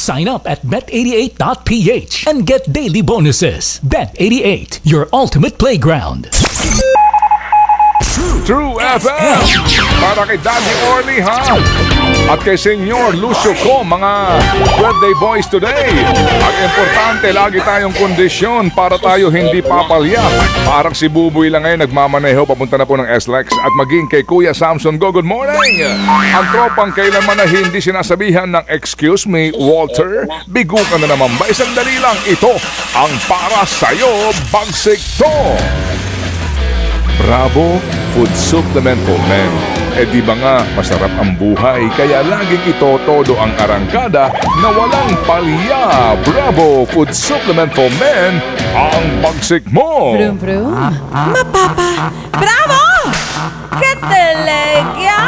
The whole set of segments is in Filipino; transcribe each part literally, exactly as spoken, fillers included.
Sign up at bet eighty-eight dot p h and get daily bonuses. Bet eighty-eight, your ultimate playground. True F M para kay Daddy Orly ha at kay Senyor Lucio ko, mga birthday boys today. Ang importante, lagi tayong kondisyon para tayo hindi papalya. Parang si Buboy lang ngayon nagmamaneho papunta na po ng S L E X at maging kay Kuya Samson go, good morning. Ang tropang kailanman na hindi sinasabihan ng excuse me Walter, bigo ka na naman ba? Isang dali lang, ito ang para sa'yo bagsik to. Bravo Food Supplemental Men. Eh di ba nga masarap ang buhay, kaya laging ito todo ang arangkada na walang palya. Bravo Food Supplemental Men, ang bagsik mo. Brum brum. Mapapa. Bravo! Katalega!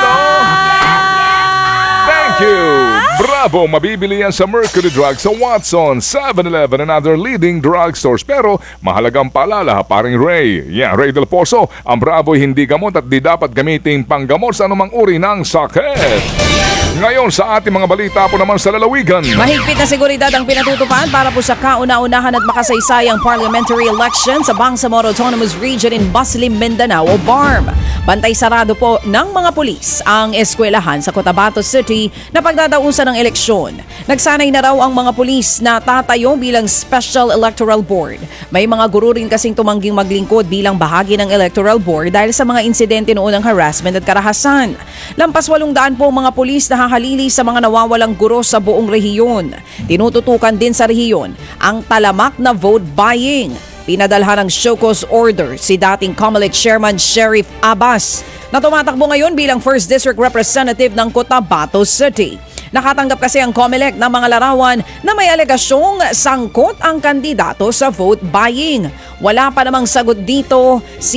Thank you! Bravo! Mabibili yan sa Mercury Drugs, sa Watson, seven eleven and other leading drugstores. Pero mahalagang paalala, paring Ray. Yeah, Ray Del Pozo, ang Bravo hindi gamot at di dapat gamitin panggamot sa anumang uri ng sakit. Ngayon sa ating mga balita po naman sa lalawigan. Mahigpit na seguridad ang pinatutupad para po sa kauna-unahan at makasaysayang parliamentary election sa Bangsamoro Autonomous Region in Baslim, Mindanao o B A R M. Bantay sarado po ng mga pulis ang eskwelahan sa Cotabato City na pagdadausan ng eleksyon. Nagsanay na raw ang mga pulis na tatayo bilang Special Electoral Board. May mga guro rin kasing tumangging maglingkod bilang bahagi ng Electoral Board dahil sa mga insidente noon ng harassment at karahasan. Lampas walong daan po mga pulis na hahalili sa mga nawawalang guro sa buong rehiyon. Tinututukan din sa rehiyon ang talamak na vote buying. Pinadalhan ng show cause order si dating COMELEC Chairman Sheriff Abbas na tumatakbo ngayon bilang first District Representative ng Cotabato City. Nakatanggap kasi ang COMELEC ng mga larawan na may alegasyong sangkot ang kandidato sa vote buying. Wala pa namang sagot dito si